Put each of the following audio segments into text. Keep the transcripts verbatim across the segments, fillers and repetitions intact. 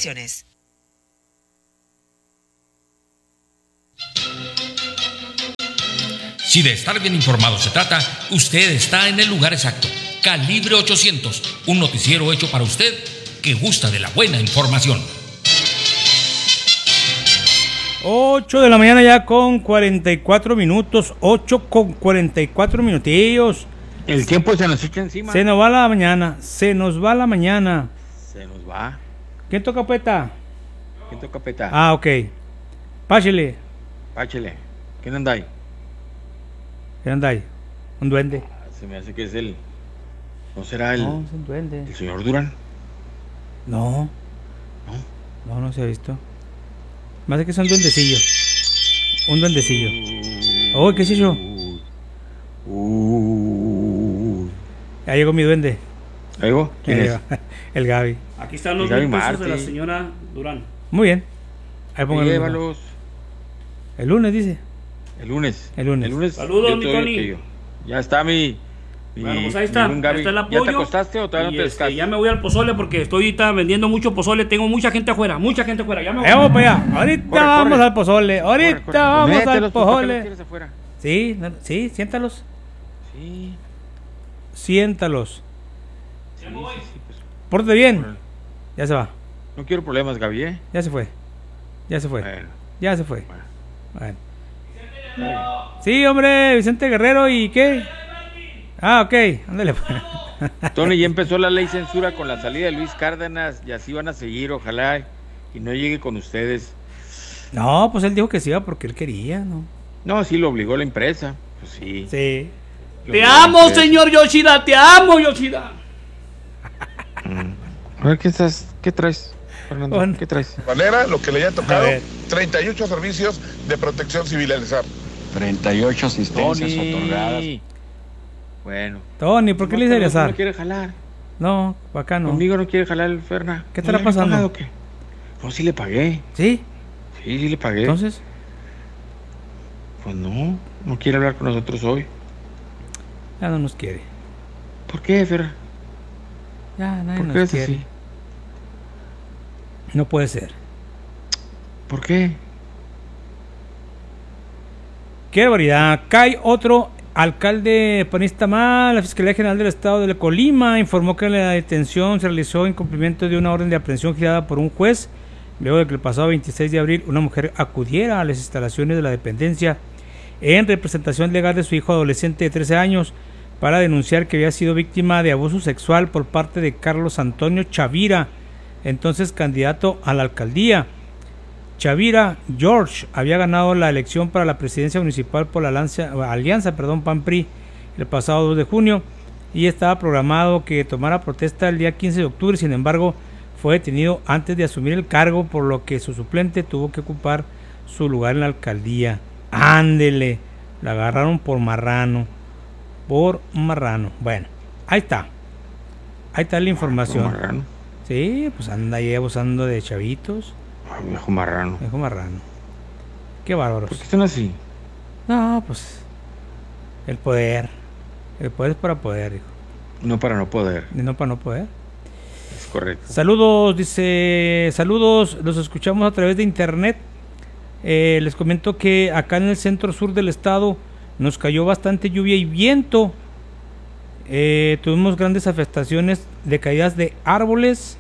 restricciones. Si de estar bien informado se trata, usted está en el lugar exacto. Calibre ochocientos, un noticiero hecho para usted que gusta de la buena información. ocho de la mañana ya con cuarenta y cuatro minutos, ocho con cuarenta y cuatro minutillos. El tiempo se nos echa encima. Se nos va la mañana, se nos va la mañana. Se nos va. ¿Quién toca peta? ¿Quién toca peta? Ah, ok. Páchele. Páchele. ¿Quién anda ahí? ¿Quién anda ahí? Un duende. Ah, se me hace que es el... ¿No será el... No, es un duende. el señor Durán? No. ¿No? No, no se ha visto. Más de que es un duendecillo. Un duendecillo. Oh, ¿qué es eso? Uh, Ya llegó mi duende. ¿Ahí llegó? ¿Quién Ya es? llegó. El Gaby. Aquí están los Y Gaby mil pesos Martí. de la señora Durán. Muy bien. Ahí pongan el, Llévalos. el lunes, dice. El lunes. El lunes. El lunes. Saludos, yo mi te doy Tony. aquello. Ya está mi... mi Bueno, pues ahí mi está. buen Ahí Gaby. está el ¿Ya apoyo. te acostaste o todavía Y no te este, descansas? ya me voy al pozole porque estoy ahorita vendiendo mucho pozole. Tengo mucha gente afuera, mucha gente afuera. Ya me voy. Ahí vamos para allá. Ahorita Corre, vamos corre. al pozole. Ahorita Corre, corre. vamos Mételos, al pues, ¿para qué los pozole. quieres afuera? Sí, no- sí, siéntalos. Sí. Siéntalos. Sí, sí, sí, pues, Pórtate bien. órale. Ya se va. No quiero problemas, Gaby, ¿eh? Ya se fue. Ya se fue. Bueno, Ya se fue. bueno. Bueno. Sí, hombre, Vicente Guerrero, ¿y qué? Ah, ok, ándale. Tony, ya empezó la ley censura con la salida de Luis Cárdenas y así van a seguir, ojalá y no llegue con ustedes. No, pues él dijo que sí iba porque él quería, ¿no? No, sí lo obligó la empresa. Pues sí. Sí. lo Te obligó la amo, empresa. señor Yoshida. Te amo, Yoshida. A ver, ¿qué estás? ¿Qué traes, Fernando? Bueno. ¿Qué traes? Manera, lo que le haya tocado, A ver. treinta y ocho servicios de protección civil al SAR. treinta y ocho asistencias otorgadas. Tony. Bueno. Tony, ¿por qué le No, dice pero azar? No quiere jalar. No, acá no. Conmigo no quiere jalar el Ferna. ¿Qué ¿No estará le has pasando? pagado o qué? No, sí le pagué. ¿Sí? Sí, sí le pagué. Entonces, Pues no, no quiere hablar con nosotros hoy. ya no nos quiere. ¿Por qué, Fer? Ya nadie ¿Por nos qué es quiere. así? No puede ser. ¿Por qué? Qué barbaridad. Cae otro alcalde panista más. La Fiscalía General del Estado de Colima informó que la detención se realizó en cumplimiento de una orden de aprehensión girada por un juez, luego de que el pasado veintiséis de abril una mujer acudiera a las instalaciones de la dependencia en representación legal de su hijo adolescente de trece años para denunciar que había sido víctima de abuso sexual por parte de Carlos Antonio Chavira, entonces candidato a la alcaldía. Chavira George había ganado la elección para la presidencia municipal por la alianza, alianza perdón, P A N P R I el pasado dos de junio y estaba programado que tomara protesta el día quince de octubre. Sin embargo, fue detenido antes de asumir el cargo, por lo que su suplente tuvo que ocupar su lugar en la alcaldía. Ándele, la agarraron por marrano, por marrano. Bueno, ahí está, ahí está la información. Marrano. Sí, pues anda ahí abusando de chavitos. Ay, viejo marrano. Viejo marrano. Qué bárbaros. ¿Por qué están así? No, pues el poder. El poder es para poder, hijo. No para no poder. Y no para no poder. Es correcto. Saludos, dice, saludos, los escuchamos a través de internet. Eh, les comento que acá en el centro sur del estado nos cayó bastante lluvia y viento. Eh, tuvimos grandes afectaciones de caídas de árboles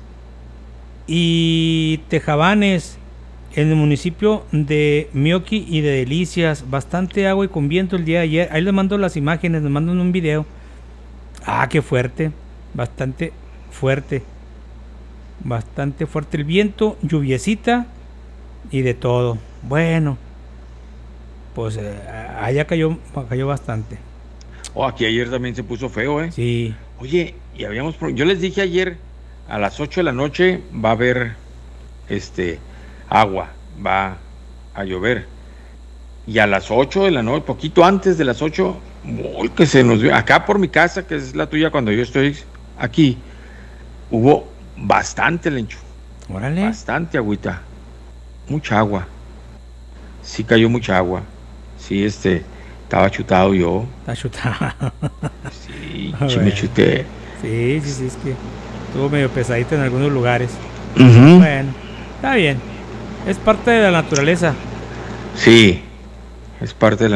y tejabanes en el municipio de Mioqui y de Delicias. Bastante agua y con viento el día de ayer. Ahí les mando las imágenes, les mando un video. Ah, qué fuerte, bastante fuerte, bastante fuerte el viento, lluviecita y de todo. Bueno, pues eh, allá cayó, cayó bastante. Oh, aquí ayer también se puso feo, ¿eh? Sí. Oye, y habíamos... pro- Yo les dije ayer, a las ocho de la noche va a haber este agua, va a llover. Y a las ocho de la noche, poquito antes de las ocho, uy, que se nos vio, acá por mi casa, que es la tuya cuando yo estoy aquí, hubo bastante, Lencho, Órale. bastante agüita, mucha agua. Sí cayó mucha agua. Sí, este, estaba chutado yo. Está chutado. Sí, A sí me ver. chuté. Sí, sí, sí, es que estuvo medio pesadito en algunos lugares. Ujú. Bueno, está bien. Es parte de la naturaleza. Sí, es parte de la